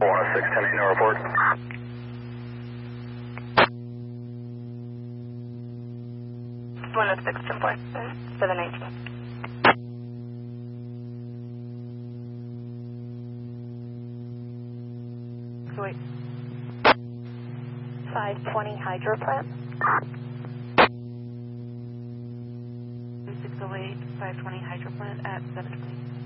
106, 10 no report. One of 6 to 4 for the 19th. So wait. 520 hydro plant. 608, 520 hydro plant at 720.